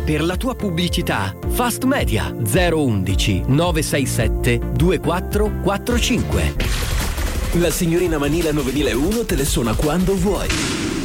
Per la tua pubblicità, Fast Media 011 967 2445. La signorina Manila 9001 te le suona quando vuoi.